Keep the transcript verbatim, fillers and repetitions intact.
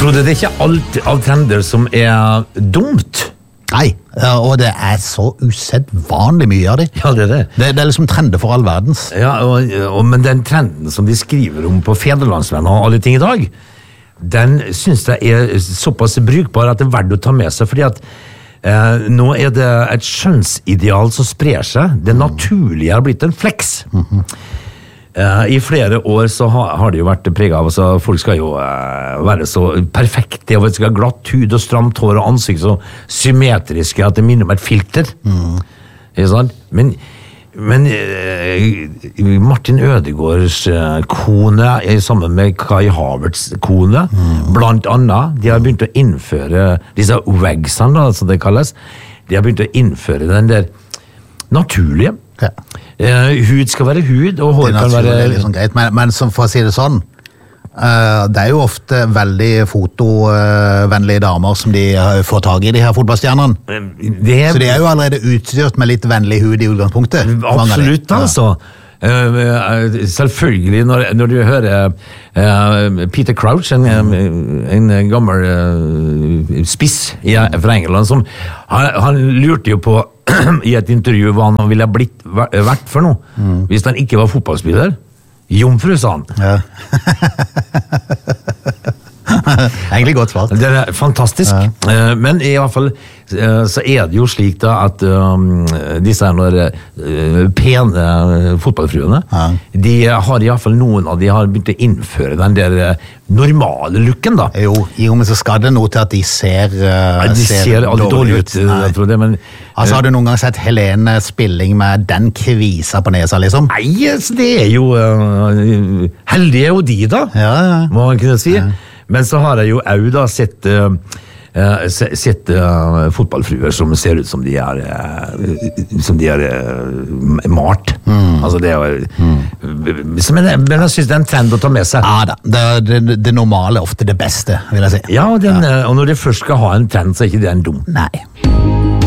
Frode, det er ikke alt av trender som er dumt. Nei, og det er så usedvanlig mye av det. Ja, det er det. Det, det er liksom trender for all verdens. Ja, og, og, men den trenden som de skriver om på Federlandsvennen og alle ting i dag, den synes jeg er såpass brukbar at det er verdt å ta med seg, fordi at eh, nå er det et skjønnsideal som sprer seg. Det naturlige har blitt en flex. Mm-hmm. Uh, I flere år så har, har det jo vært preget av altså, folk skal jo uh, være så perfekte og skal ha glatt hud og stramt hår og ansikt så symmetriske at det minner om et filter. Mm. Ikke sant? Men, men uh, Martin Ødegaards uh, kone sammen med Kai Havertz kone mm. blant annet, de har begynt å innføre disse wagsene da, som det kalles. De har begynt å innføre den der naturlige. Ja. Uh, hud skal være hud, og hår kan være... Det er liksom greit, men, men for å si det sånn, uh, det er jo ofte veldig fotovennlige damer som de får tag i, de her fotballstjernene. Det... Så de er jo allerede utstyrt med litt vennlig hud i utgangspunktet. Absolutt, altså. Uh, selvfølgelig, når, når du hører uh, Peter Crouch, en, en gammel uh, spiss fra England, som, han, han lurte jo på i et intervju hva han ville ha blitt vært for noe, mm. hvis han ikke var fotballspiller. Jomfru, sa han. Ja. Egentlig godt svart. Det er fantastisk. Ja. Men i hvert fall så er det jo slik da at um, disse her uh, pene fotballfruene, ja. De har i hvert fall noen av de har begynt å innføre den der normale looken da. Jo, jo men så skal det noe til at de ser uh, ja, de ser, ser aldri dårlig ut, ut tror jeg, men altså, har du noen gang sett Helene Spilling med den kvisa på nesa, liksom? Nei, det er jo uh, heldige er jo de da, ja, ja. Må man kunne si. Ja. Men så har jeg jo au da sett, uh, sett uh, fotballfruer som ser ut som de er, uh, som de er uh, malt. Mm. Altså det er mm. men, men jeg synes det er en trend å ta med seg. Ja da, det, det, det normale er ofte det beste, vil jeg si. Ja, den, ja. Og når de først skal ha en trend, så er ikke det en dum. Nei.